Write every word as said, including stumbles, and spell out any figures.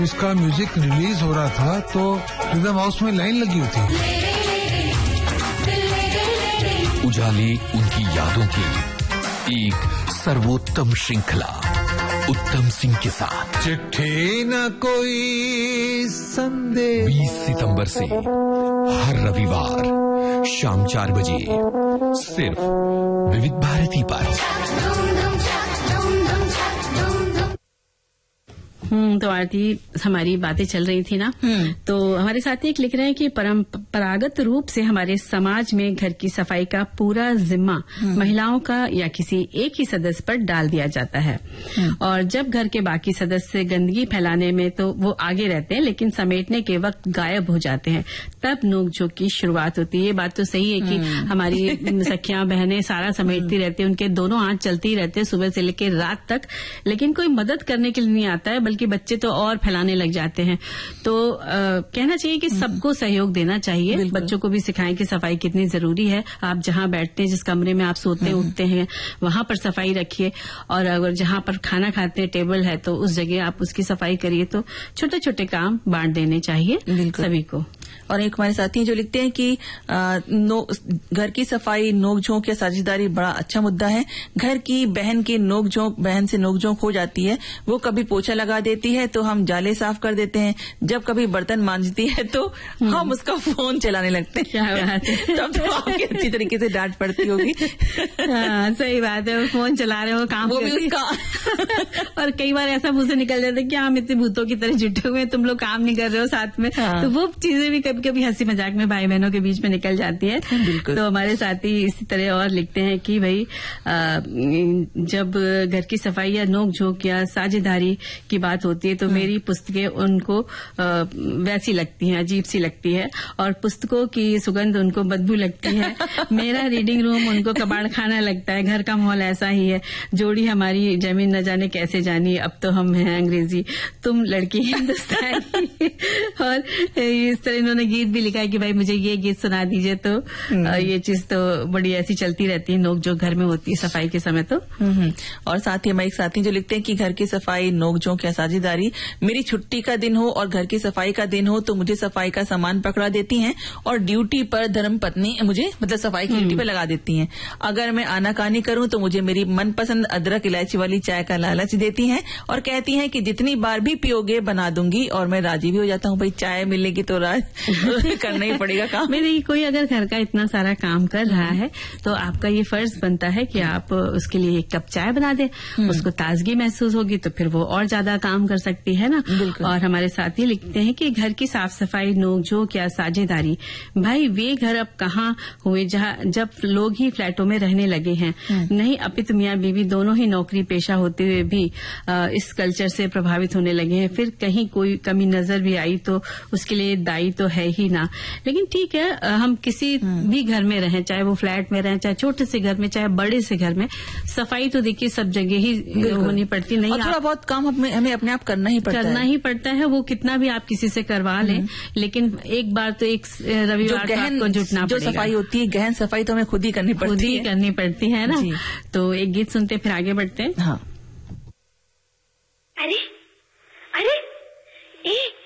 इसका music release हो रहा था तो रिदम हाउस में लाइन लगी हुई थी। उजाले उनकी यादों की एक सर्वोत्तम श्रृंखला उत्तम सिंह के साथ चिट्ठी न कोई संदेश। बीस सितंबर से हर रविवार शाम चार बजे सिर्फ विविध भारती पर। हम्म तो आरती हमारी बातें चल रही थी ना, तो हमारे साथी एक लिख रहे हैं कि परंपरागत रूप से हमारे समाज में घर की सफाई का पूरा जिम्मा महिलाओं का या किसी एक ही सदस्य पर डाल दिया जाता है और जब घर के बाकी सदस्य गंदगी फैलाने में तो वो आगे रहते हैं लेकिन समेटने के वक्त गायब हो जाते हैं, तब नोकझोंक की शुरुआत होती है। ये बात तो सही है कि हमारी सखियां बहनें सारा समेटती रहती है, उनके दोनों हाथ चलते ही रहते हैं सुबह से लेकर रात तक, लेकिन कोई मदद करने के लिए नहीं आता है बल्कि कि बच्चे तो और फैलाने लग जाते हैं। तो आ, कहना चाहिए कि सबको सहयोग देना चाहिए, बच्चों को भी सिखाएं कि सफाई कितनी जरूरी है। आप जहां बैठते हैं, जिस कमरे में आप सोते उठते हैं, वहां पर सफाई रखिए और अगर जहां पर खाना खाते हैं टेबल है तो उस जगह आप उसकी सफाई करिए। तो छोटे छोटे काम बांट देने चाहिए सभी को। और एक हमारे साथी जो लिखते हैं कि आ, नो, घर की सफाई नोकझोंक या साझेदारी बड़ा अच्छा मुद्दा है। घर की बहन की नोकझोंक बहन से नोकझोंक हो जाती है, वो कभी पोछा लगा देती है तो हम जाले साफ कर देते हैं, जब कभी बर्तन मांजती है तो हम उसका फोन चलाने लगते हैं। क्या बात है, तब तो आपकी अच्छी तरीके से डांट पड़ती होगी। हाँ, सही बात है, वो फोन चला रहे हो काम वो भी उसका और कई बार ऐसा मुंह से निकल जाता है कि हम इतने भूतों की तरह जुटे हुए हैं, तुम लोग काम नहीं कर रहे हो साथ में। हाँ। तो वो चीजें भी कभी कभी हंसी मजाक में भाई बहनों के बीच में निकल जाती है। तो हमारे साथी इसी तरह और लिखते हैं कि भाई जब घर की सफाई या नोक झोंक या साझेदारी की बात होती है तो मेरी पुस्तकें उनको वैसी लगती हैं, अजीब सी लगती है और पुस्तकों की सुगंध उनको बदबू लगती है। मेरा रीडिंग रूम उनको कबाड़ खाना लगता है। घर का माहौल ऐसा ही है, जोड़ी हमारी जमीन न जाने कैसे जानी, अब तो हम हैं अंग्रेजी, तुम लड़की हिंदुस्तानी। और इस तरह इन्होंने गीत भी लिखा है कि भाई मुझे ये गीत सुना दीजिए। तो ये चीज तो बड़ी ऐसी चलती रहती है नोक जो घर में होती है सफाई के समय। तो और साथ ही हमारे एक साथी जो लिखते हैं कि घर की सफाई नोक झोंक या साझेदारी, मेरी छुट्टी का दिन हो और घर की सफाई का दिन हो तो मुझे सफाई का सामान पकड़ा देती हैं और ड्यूटी पर धर्म पत्नी मुझे मतलब सफाई की ड्यूटी पर लगा देती हैं। अगर मैं आनाकानी करूं तो मुझे मेरी मनपसंद अदरक इलायची वाली चाय का लालच देती हैं और कहती हैं कि जितनी बार भी पियोगे बना दूंगी, और मैं राजी भी हो जाता हूं, भाई चाय मिलेगी तो राज करना ही पड़ेगा काम। मेरे कोई अगर घर का इतना सारा काम कर रहा है तो आपका ये फर्ज बनता है कि आप उसके लिए एक कप चाय बना दें, उसको ताजगी महसूस होगी तो फिर वो और ज्यादा काम कर सकती है ना। और हमारे साथी लिखते हैं कि घर की साफ सफाई नोकझोंक या साझेदारी, भाई वे घर अब कहाँ हुए जहाँ जब लोग ही फ्लैटों में रहने लगे हैं। नहीं, अपित मियाँ बीवी दोनों ही नौकरी पेशा होते हुए भी आ, इस कल्चर से प्रभावित होने लगे हैं। फिर कहीं कोई कमी नजर भी आई तो उसके लिए दायी तो है ही ना। लेकिन ठीक है, हम किसी भी घर में रहें, चाहे वो फ्लैट में रहें, चाहे छोटे से घर में, चाहे बड़े से घर में, सफाई तो देखिए सब जगह ही होनी पड़ती। नहीं, थोड़ा बहुत काम हमें हमें अपने आप करना ही पड़ता करना है। ही पड़ता है। वो कितना भी आप किसी से करवा लें, लेकिन एक बार तो एक रविवार को आपको जुटना जो पड़ेगा। सफाई होती है, गहन सफाई तो हमें खुद ही करनी पड़ती है, खुद ही करनी पड़ती है ना। तो एक गीत सुनते फिर आगे बढ़ते हैं। हाँ। अरे अरे ए